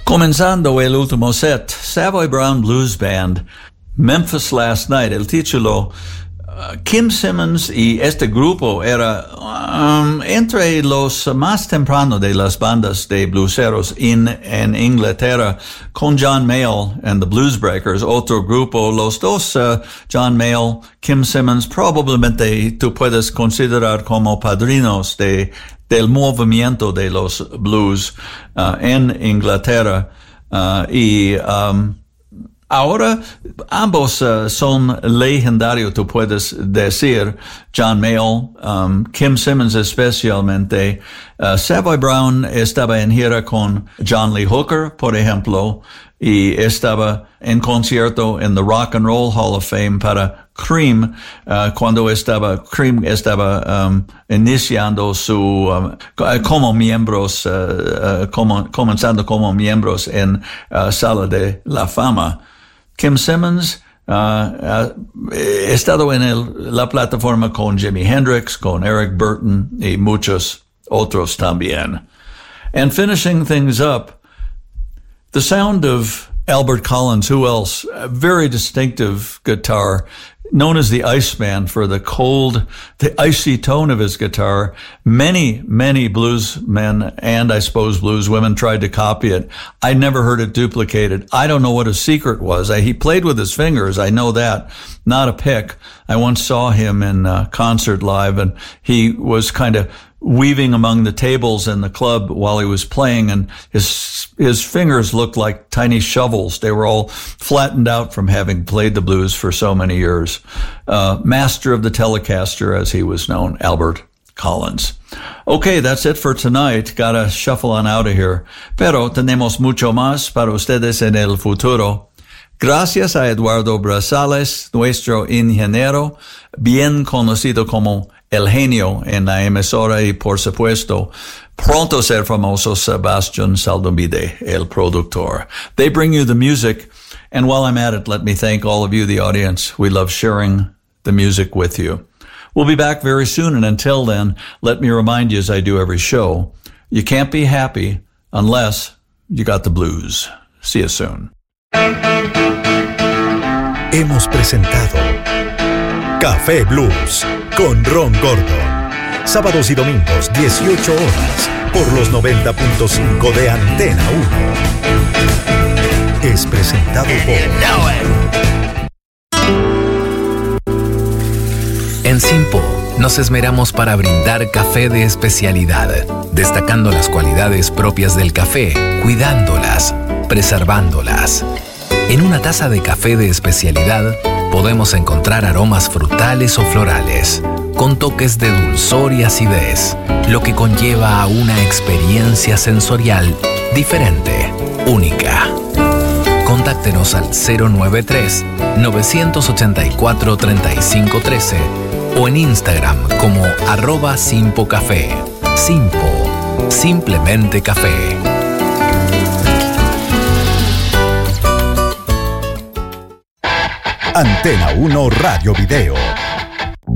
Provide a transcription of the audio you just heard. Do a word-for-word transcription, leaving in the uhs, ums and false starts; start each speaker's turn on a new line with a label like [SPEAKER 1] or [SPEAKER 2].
[SPEAKER 1] Comenzando el último set, Savoy Brown Blues Band, Memphis Last Night. El título, uh, Kim Simmons y este grupo era um, entre los más tempranos de las bandas de blueseros in, en Inglaterra, con John Mayall and the Blues Breakers, otro grupo. Los dos, uh, John Mayall, Kim Simmons, probablemente tú puedes considerar como padrinos de del movimiento de los blues uh, en Inglaterra. Uh, y um, ahora ambos uh, son legendarios, tú puedes decir. John Mayall, um, Kim Simmons especialmente. Uh, Savoy Brown estaba en gira con John Lee Hooker, por ejemplo, y estaba en concierto en the Rock and Roll Hall of Fame para Cream, uh, cuando estaba, Cream estaba, um, iniciando su, um, como miembros, uh, uh, como, comenzando como miembros en, uh, Sala de la Fama. Kim Simmons, uh, uh, he estado en el, la plataforma con Jimi Hendrix, con Eric Burton y muchos otros también. And finishing things up, the sound of Albert Collins, who else? A very distinctive guitar, known as the Iceman for the cold, the icy tone of his guitar. Many, many blues men and I suppose blues women tried to copy it. I never heard it duplicated. I don't know what his secret was. I, he played with his fingers. I know that. Not a pick. I once saw him in a concert live, and he was kind of weaving among the tables in the club while he was playing, and his his fingers looked like tiny shovels. They were all flattened out from having played the blues for so many years. Uh, master of the Telecaster, as he was known, Albert Collins. Okay, that's it for tonight. Gotta shuffle on out of here. Pero tenemos mucho más para ustedes en el futuro. Gracias a Eduardo Brazales, nuestro ingeniero, bien conocido como El Genio en la emisora, y por supuesto, pronto ser famoso, Sebastian Saldomide, el productor. They bring you the music, and while I'm at it, let me thank all of you, the audience. We love sharing the music with you. We'll be back very soon, and until then, let me remind you, as I do every show, you can't be happy unless you got the blues. See you soon.
[SPEAKER 2] Hemos presentado Café Blues con Ron Gordon. Sábados y domingos, dieciocho horas, por los noventa punto cinco de Antena uno. Es presentado por...
[SPEAKER 3] En Simpo nos esmeramos para brindar café de especialidad, destacando las cualidades propias del café, cuidándolas, preservándolas. En una taza de café de especialidad podemos encontrar aromas frutales o florales, con toques de dulzor y acidez, lo que conlleva a una experiencia sensorial diferente, única. Contáctenos al cero nueve tres, nueve ocho cuatro, tres cinco uno tres o en Instagram como arroba Simpo Café. Simpo, simplemente café.
[SPEAKER 2] Antena uno Radio Video.